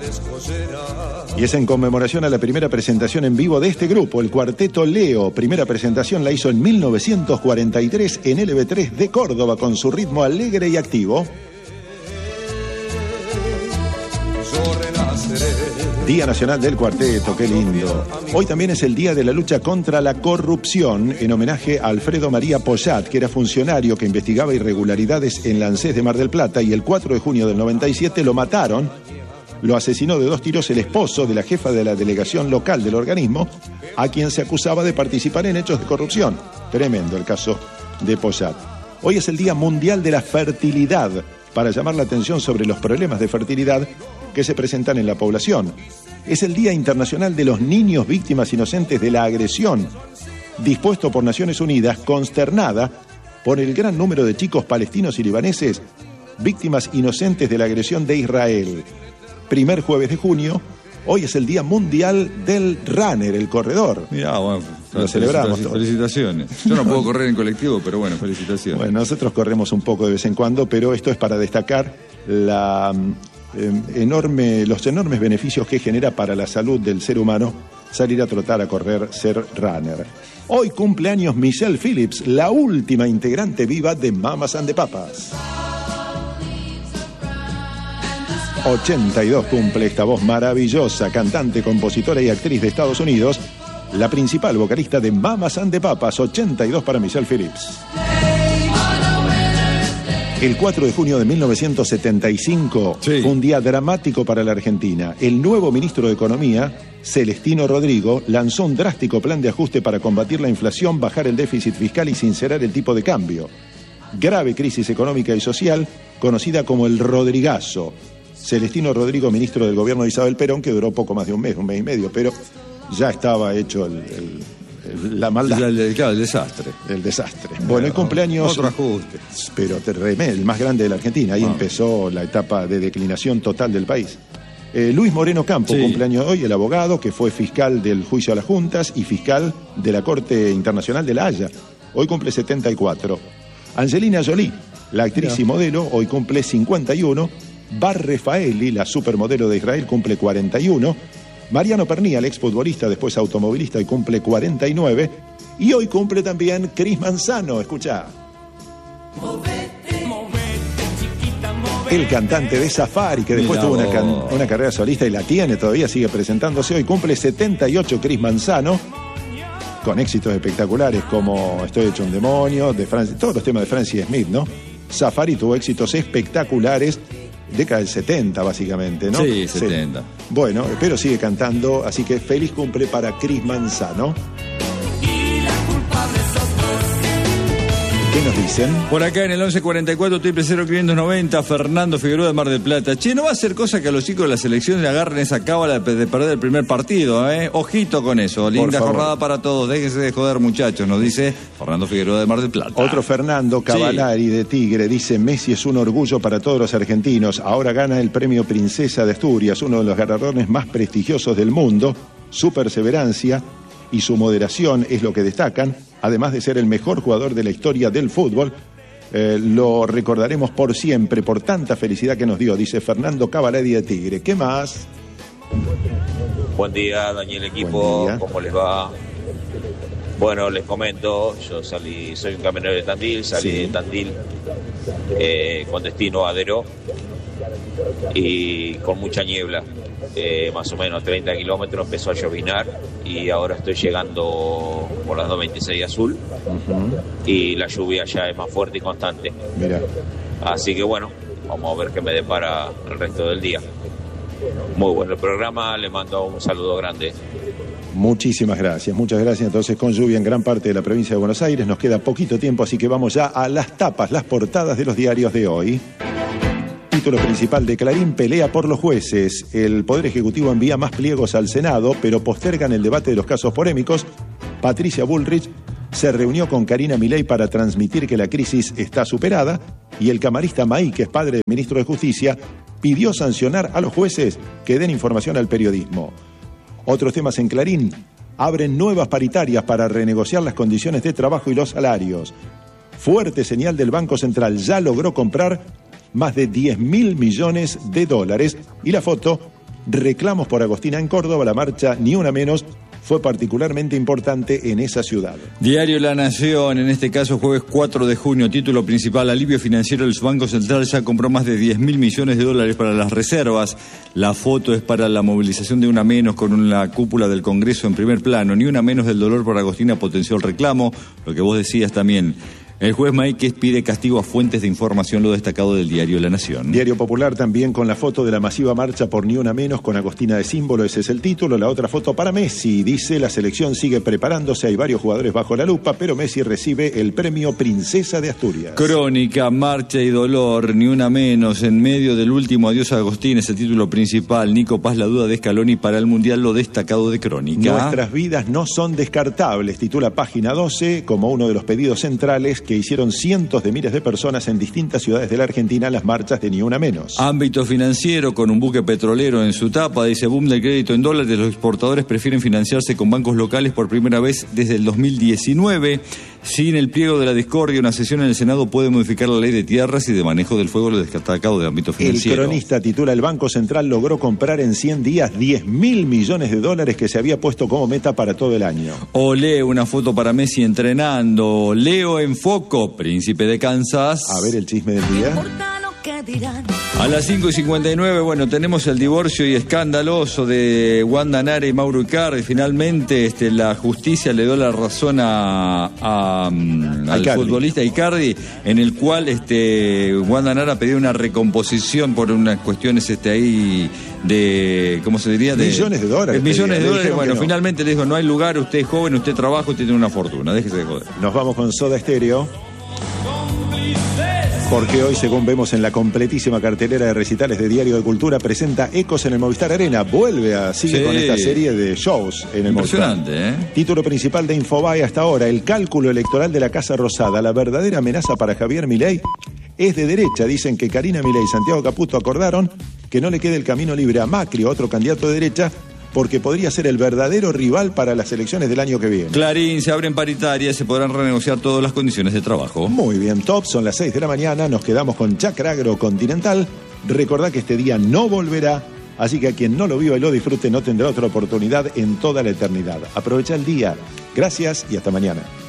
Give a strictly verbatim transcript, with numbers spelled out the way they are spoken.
Y es en conmemoración a la primera presentación en vivo de este grupo, el Cuarteto Leo. Primera presentación la hizo en mil novecientos cuarenta y tres en L B tres de Córdoba con su ritmo alegre y activo. Día Nacional del Cuarteto, qué lindo. Hoy también es el Día de la Lucha contra la Corrupción, en homenaje a Alfredo María Poyat, que era funcionario que investigaba irregularidades en la ANSES de Mar del Plata, y el cuatro de junio del noventa y siete lo mataron, lo asesinó de dos tiros el esposo de la jefa de la delegación local del organismo, a quien se acusaba de participar en hechos de corrupción. Tremendo el caso de Poyat. Hoy es el Día Mundial de la Fertilidad, para llamar la atención sobre los problemas de fertilidad que se presentan en la población. Es el Día Internacional de los Niños Víctimas Inocentes de la Agresión, dispuesto por Naciones Unidas, consternada por el gran número de chicos palestinos y libaneses víctimas inocentes de la agresión de Israel. Primer jueves de junio, hoy es el Día Mundial del Runner, el corredor. Mirá, bueno, lo celebramos todos. Felicitaciones. Yo no puedo correr en colectivo, pero bueno, felicitaciones. Bueno, nosotros corremos un poco de vez en cuando, pero esto es para destacar la... Eh, enorme, los enormes beneficios que genera para la salud del ser humano salir a trotar, a correr, ser runner. Hoy cumpleaños Michelle Phillips, la última integrante viva de Mamas and the Papas. ochenta y dos cumple esta voz maravillosa, cantante, compositora y actriz de Estados Unidos, la principal vocalista de Mamas and the Papas. Ochenta y dos para Michelle Phillips. El cuatro de junio de mil novecientos setenta y cinco sí. fue un día dramático para la Argentina. El nuevo ministro de Economía, Celestino Rodrigo, lanzó un drástico plan de ajuste para combatir la inflación, bajar el déficit fiscal y sincerar el tipo de cambio. Grave crisis económica y social, conocida como el Rodrigazo. Celestino Rodrigo, ministro del gobierno de Isabel Perón, que duró poco más de un mes, un mes y medio, pero ya estaba hecho el... el la maldad. El, claro, el desastre. El desastre. Bueno, el cumpleaños... Otro ajuste. Pero el más grande de la Argentina. Ahí ah. empezó la etapa de declinación total del país. Eh, Luis Moreno Campo, sí. cumpleaños hoy, el abogado que fue fiscal del juicio a las juntas y fiscal de la Corte Internacional de La Haya. Hoy cumple setenta y cuatro. Angelina Jolie, la actriz Mira. y modelo, hoy cumple cincuenta y uno. Bar Refaeli, la supermodelo de Israel, cumple cuarenta y uno. Mariano Pernía, el exfutbolista, después automovilista, y cumple cuarenta y nueve. Y hoy cumple también Cris Manzano, escuchá. El cantante de Safari, que después Mira tuvo una, can- una carrera solista y la tiene todavía, sigue presentándose. Hoy cumple setenta y ocho Cris Manzano, con éxitos espectaculares como Estoy hecho un demonio, de Francis, todos los temas de Francis Smith, ¿no? Safari tuvo éxitos espectaculares. Década del setenta, básicamente, ¿no? Sí, setenta. Sí. Bueno, pero sigue cantando, así que feliz cumple para Cris Manzano. ¿Qué nos dicen? Por acá en el once cuarenta y cuatro, triple cero, quinientos noventa, Fernando Figueroa de Mar del Plata. Che, no va a ser cosa que a los chicos de la selección le agarren esa cábala de perder el primer partido, ¿eh? Ojito con eso. Linda jornada para todos. Déjense de joder, muchachos, nos dice Fernando Figueroa de Mar del Plata. Otro Fernando Cavalari sí. de Tigre dice: Messi es un orgullo para todos los argentinos. Ahora gana el premio Princesa de Asturias, uno de los galardones más prestigiosos del mundo. Su perseverancia y su moderación es lo que destacan. Además de ser el mejor jugador de la historia del fútbol, eh, lo recordaremos por siempre por tanta felicidad que nos dio, dice Fernando Cavalari de Tigre. ¿Qué más? Buen día, Daniel equipo, día. ¿Cómo les va? Bueno, les comento, yo salí, soy un camionero de Tandil, salí sí. de Tandil eh, con destino a Deró y con mucha niebla. Eh, más o menos treinta kilómetros, empezó a llovinar y ahora estoy llegando por las dos veintiséis Azul uh-huh. y la lluvia ya es más fuerte y constante. Mira. Así que bueno, vamos a ver qué me depara el resto del día. Muy bueno el programa, le mando un saludo grande. Muchísimas gracias, muchas gracias. Entonces, con lluvia en gran parte de la provincia de Buenos Aires, nos queda poquito tiempo, así que vamos ya a las tapas, las portadas de los diarios de hoy. Título principal de Clarín: pelea por los jueces. El Poder Ejecutivo envía más pliegos al Senado, pero postergan el debate de los casos polémicos. Patricia Bullrich se reunió con Karina Milei para transmitir que la crisis está superada, y el camarista Maí, que es padre del ministro de Justicia, pidió sancionar a los jueces que den información al periodismo. Otros temas en Clarín: abren nuevas paritarias para renegociar las condiciones de trabajo y los salarios. Fuerte señal del Banco Central, ya logró comprar más de diez mil millones de dólares. Y la foto reclamos por Agostina en Córdoba. La marcha Ni Una Menos fue particularmente importante en esa ciudad. Diario La Nación, en este caso jueves cuatro de junio, título principal: alivio financiero del Banco Central ya compró más de diez mil millones de dólares para las reservas. La foto es para la movilización de Una Menos con la cúpula del Congreso en primer plano. Ni Una Menos del dolor por Agostina potenció el reclamo, lo que vos decías también. El juez Maíquez pide castigo a fuentes de información, lo destacado del diario La Nación. Diario Popular también con la foto de la masiva marcha por Ni Una Menos con Agostina de símbolo, ese es el título. La otra foto para Messi, dice: la selección sigue preparándose, hay varios jugadores bajo la lupa, pero Messi recibe el premio Princesa de Asturias. Crónica, marcha y dolor, Ni Una Menos, en medio del último adiós a Agostina, es el título principal. Nico Paz, la duda de Scaloni para el Mundial, lo destacado de Crónica. Nuestras vidas no son descartables, titula Página doce, como uno de los pedidos centrales que hicieron cientos de miles de personas en distintas ciudades de la Argentina las marchas de Ni Una Menos. Ámbito financiero, con un buque petrolero en su tapa, dice: boom del crédito en dólares, los exportadores prefieren financiarse con bancos locales por primera vez desde el dos mil diecinueve. Sin el pliego de la discordia, una sesión en el Senado puede modificar la ley de tierras y de manejo del fuego, lo destacado de ámbito financiero. El Cronista titula: el Banco Central logró comprar en cien días diez mil millones de dólares que se había puesto como meta para todo el año. Olé, una foto para Messi entrenando. Leo en foco, príncipe de Kansas. A ver el chisme del día. A las cinco y cincuenta y nueve, bueno, tenemos el divorcio y escandaloso de Wanda Nara y Mauro Icardi. Finalmente este, la justicia le dio la razón a, a, al Icardi. futbolista Icardi, en el cual este, Wanda Nara pidió una recomposición por unas cuestiones este, ahí de, ¿cómo se diría? De, millones de dólares. De millones de dólares. Bueno, no. Finalmente le dijo: no hay lugar, usted es joven, usted trabaja, usted tiene una fortuna, déjese de joder. Nos vamos con Soda Stereo. Porque hoy, según vemos en la completísima cartelera de recitales de Diario de Cultura, presenta Ecos en el Movistar Arena. Vuelve a sigue sí. con esta serie de shows en el Movistar. Impresionante, ¿eh? Título principal de Infobae hasta ahora: el cálculo electoral de la Casa Rosada. La verdadera amenaza para Javier Milei es de derecha. Dicen que Karina Milei y Santiago Caputo acordaron que no le quede el camino libre a Macri, otro candidato de derecha, porque podría ser el verdadero rival para las elecciones del año que viene. Clarín, se abren paritarias, se podrán renegociar todas las condiciones de trabajo. Muy bien, top, son las seis de la mañana, nos quedamos con Chacra Agro Continental. Recordá que este día no volverá, así que a quien no lo viva y lo disfrute no tendrá otra oportunidad en toda la eternidad. Aprovecha el día. Gracias y hasta mañana.